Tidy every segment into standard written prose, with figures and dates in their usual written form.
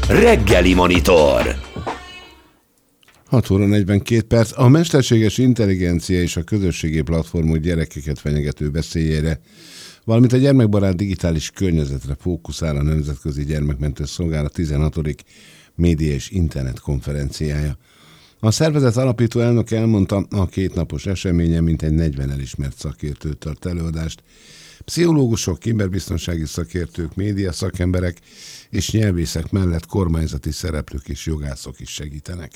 Reggeli Monitor. 6 óra 42 perc. A mesterséges intelligencia és a közösségi platformok gyerekeket fenyegető veszélyére, valamint a gyermekbarát digitális környezetre fókuszál a Nemzetközi Gyermekmentő Szolgálat 16. média és internet konferenciája. A szervezet alapító elnök elmondta, a kétnapos eseményen mintegy 40 elismert szakértő tart előadást. Pszichológusok, kiberbiztonsági szakértők, média szakemberek és nyelvészek mellett kormányzati szereplők és jogászok is segítenek.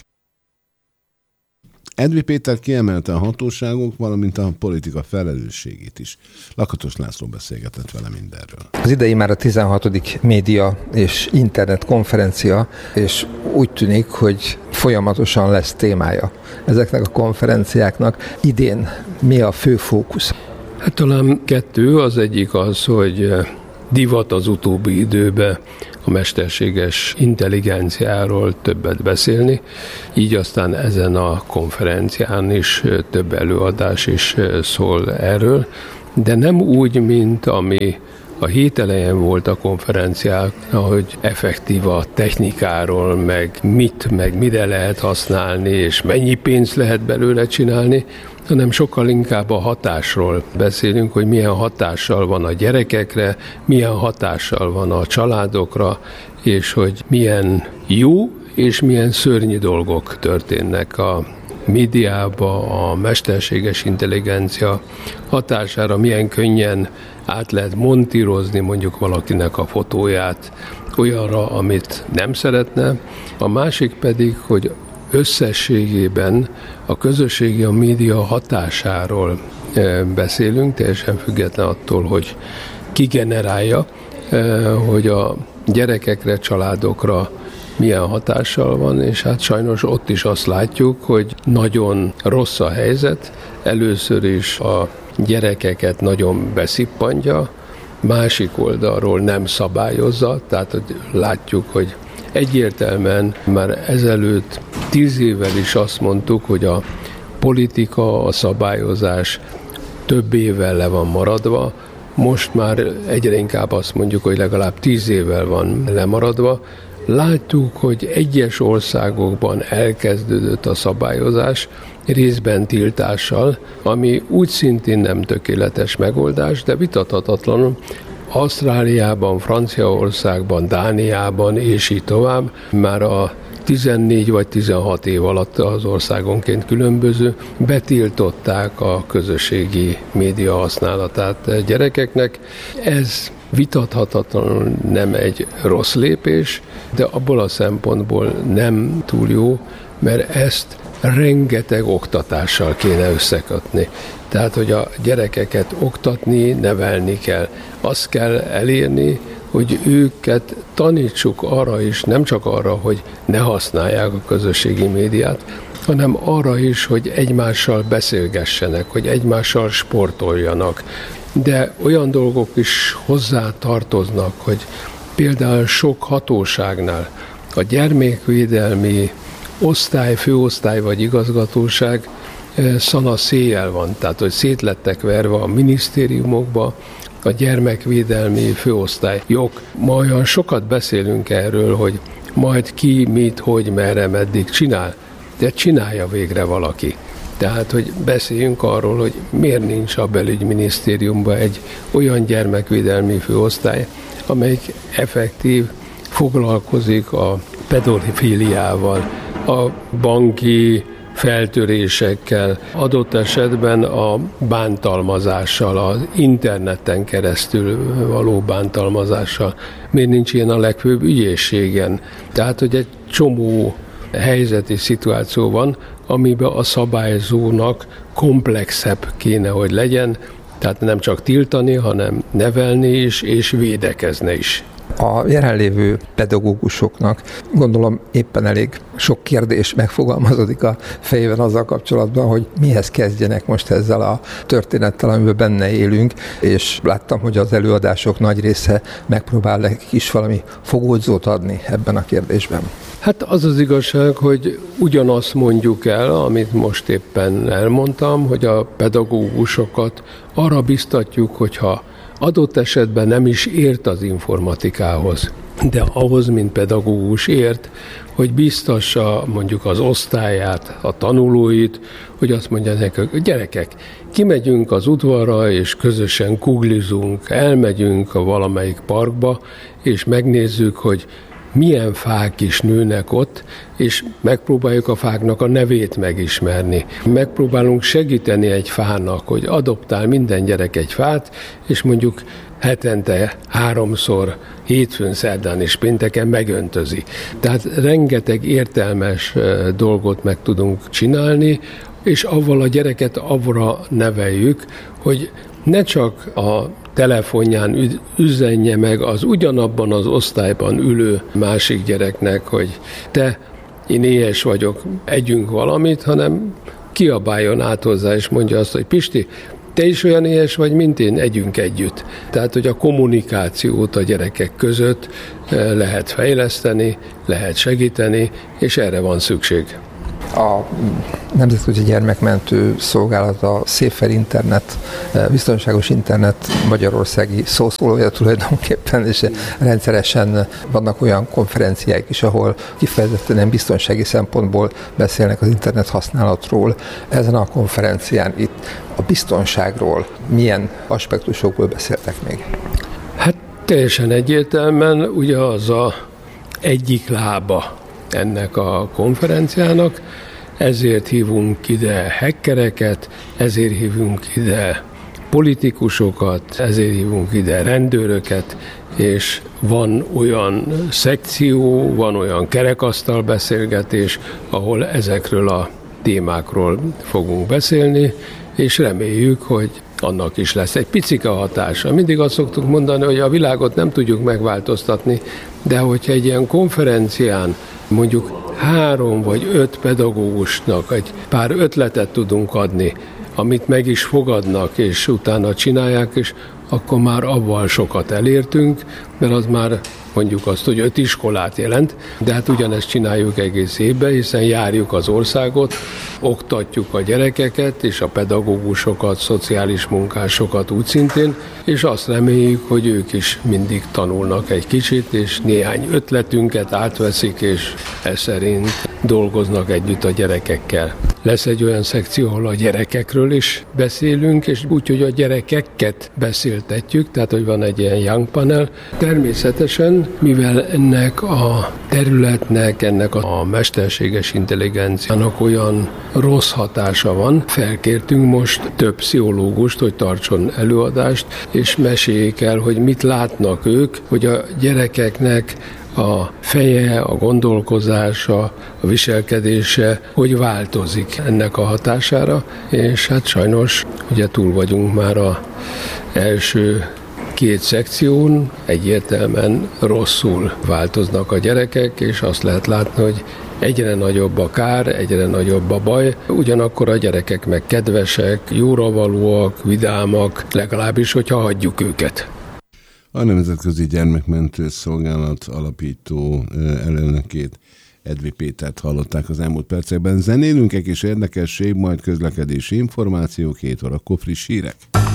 Edvi Péter kiemelte a hatóságok, valamint a politika felelősségét is. Lakatos László beszélgetett vele mindenről. Az idei már a 16. média és internet konferencia, és úgy tűnik, hogy folyamatosan lesz témája ezeknek a konferenciáknak. Idén mi a fő fókusz? Hát talán kettő, az egyik az, hogy divat az utóbbi időben a mesterséges intelligenciáról többet beszélni, így aztán ezen a konferencián is több előadás is szól erről, de nem úgy, mint ami a hét elején volt a konferenciák, hogy effektív a technikáról, meg mire lehet használni, és mennyi pénzt lehet belőle csinálni, hanem sokkal inkább a hatásról beszélünk, hogy milyen hatással van a gyerekekre, milyen hatással van a családokra, és hogy milyen jó és milyen szörnyű dolgok történnek a médiába, a mesterséges intelligencia hatására, milyen könnyen át lehet montírozni mondjuk valakinek a fotóját olyanra, amit nem szeretne. A másik pedig, hogy összességében a közösségi, a média hatásáról beszélünk, teljesen független attól, hogy ki generálja, hogy a gyerekekre, családokra milyen hatással van, és hát sajnos ott is azt látjuk, hogy nagyon rossz a helyzet. Először is a gyerekeket nagyon beszippantja, másik oldalról nem szabályozza, tehát hogy látjuk, hogy egyértelműen már ezelőtt 10 évvel is azt mondtuk, hogy a politika, a szabályozás több évvel le van maradva, most már egyre inkább azt mondjuk, hogy legalább 10 évvel van lemaradva. Látjuk, hogy egyes országokban elkezdődött a szabályozás, részben tiltással, ami úgy szintén nem tökéletes megoldás, de vitathatatlanul Ausztráliában, Franciaországban, Dániában és így tovább már a 14 vagy 16 év alatt az országonként különböző betiltották a közösségi média használatát gyerekeknek. Ez vitathatatlanul nem egy rossz lépés, de abból a szempontból nem túl jó, mert ezt rengeteg oktatással kéne összekötni. Tehát, hogy a gyerekeket oktatni, nevelni kell. Azt kell elérni, hogy őket tanítsuk arra is, nem csak arra, hogy ne használják a közösségi médiát, hanem arra is, hogy egymással beszélgessenek, hogy egymással sportoljanak. De olyan dolgok is hozzá tartoznak, hogy például sok hatóságnál a gyermekvédelmi osztály, főosztály vagy igazgatóság szanaszéjjel van, tehát hogy szétlettek verve a minisztériumokba, a gyermekvédelmi főosztályok. Ma olyan sokat beszélünk erről, hogy majd ki, mit, hogy, merre, meddig csinál, de csinálja végre valaki. Tehát, hogy beszéljünk arról, hogy miért nincs a belügyminisztériumban egy olyan gyermekvédelmi főosztály, amelyik effektív foglalkozik a pedofíliával, a banki feltörésekkel, adott esetben a bántalmazással, az interneten keresztül való bántalmazással. Miért nincs ilyen a legfőbb ügyészségen? Tehát, hogy egy csomó helyzeti szituáció van, amiben a szabályzónak komplexebb kéne, hogy legyen, tehát nem csak tiltani, hanem nevelni is, és védekezni is. A jelenlévő pedagógusoknak gondolom éppen elég sok kérdés megfogalmazódik a fejében azzal kapcsolatban, hogy mihez kezdjenek most ezzel a történettel, amiben benne élünk, és láttam, hogy az előadások nagy része megpróbál nekik is valami fogódzót adni ebben a kérdésben. Hát az az igazság, hogy ugyanazt mondjuk el, amit most éppen elmondtam, hogy a pedagógusokat arra biztatjuk, hogyha adott esetben nem is ért az informatikához, de ahhoz, mint pedagógus ért, hogy biztassa mondjuk az osztályát, a tanulóit, hogy azt mondja nekik, gyerekek, kimegyünk az udvarra, és közösen kuglizunk, elmegyünk a valamelyik parkba, és megnézzük, hogy milyen fák is nőnek ott, és megpróbáljuk a fáknak a nevét megismerni. Megpróbálunk segíteni egy fának, hogy adoptál minden gyerek egy fát, és mondjuk hetente 3-szor, hétfőn, szerdán és pénteken megöntözi. Tehát rengeteg értelmes dolgot meg tudunk csinálni, és avval a gyereket avra neveljük, hogy ne csak a telefonján üzenje meg az ugyanabban az osztályban ülő másik gyereknek, hogy én éhes vagyok, együnk valamit, hanem kiabáljon át hozzá, és mondja azt, hogy Pisti, te is olyan éhes vagy, mint én, együnk együtt. Tehát, hogy a kommunikációt a gyerekek között lehet fejleszteni, lehet segíteni, és erre van szükség. A Nemzetközi Gyermekmentő Szolgálat, a Safer Internet, biztonságos internet magyarországi szószólója tulajdonképpen, és rendszeresen vannak olyan konferenciák is, ahol kifejezetten biztonsági szempontból beszélnek az internet használatról. Ezen a konferencián itt a biztonságról milyen aspektusokból beszéltek még? Hát teljesen egyértelműen ugye az egyik lába ennek a konferenciának, ezért hívunk ide hackereket, ezért hívunk ide politikusokat, ezért hívunk ide rendőröket, és van olyan szekció, van olyan kerekasztal beszélgetés, ahol ezekről a témákról fogunk beszélni, és reméljük, hogy annak is lesz egy picike hatása. Mindig azt szoktuk mondani, hogy a világot nem tudjuk megváltoztatni, de hogyha egy ilyen konferencián mondjuk 3 vagy 5 pedagógusnak egy pár ötletet tudunk adni, amit meg is fogadnak, és utána csinálják, és akkor már avval sokat elértünk, mert az már mondjuk azt, hogy 5 iskolát jelent, de hát ugyanezt csináljuk egész évben, hiszen járjuk az országot, oktatjuk a gyerekeket, és a pedagógusokat, szociális munkásokat úgy szintén, és azt reméljük, hogy ők is mindig tanulnak egy kicsit, és néhány ötletünket átveszik, és ez szerint dolgoznak együtt a gyerekekkel. Lesz egy olyan szekció, ahol a gyerekekről is beszélünk, és úgy, hogy a gyerekeket beszéltetjük, tehát hogy van egy ilyen young panel. Természetesen, mivel ennek a területnek, ennek a mesterséges intelligenciának olyan rossz hatása van, felkértünk most több pszichológust, hogy tartson előadást, és meséljék el, hogy mit látnak ők, hogy a gyerekeknek a feje, a gondolkozása, a viselkedése, hogy változik ennek a hatására, és hát sajnos ugye túl vagyunk már az első 2 szekción, egyértelműen rosszul változnak a gyerekek, és azt lehet látni, hogy egyre nagyobb a kár, egyre nagyobb a baj, ugyanakkor a gyerekek meg kedvesek, jóravalóak, vidámak, legalábbis, hogyha hagyjuk őket. A Nemzetközi Gyermekmentő Szolgálat alapító elnökét, Edvi Pétert hallották az elmúlt percekben. Zenélünk egy kis érdekesség, majd közlekedési információ, 2 órakor friss hírek.